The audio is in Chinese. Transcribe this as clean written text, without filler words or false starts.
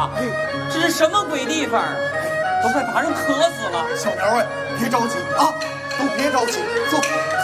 啊！这是什么鬼地方？都快把人渴死了！ 小苗哎，别着急啊，都别着急，坐。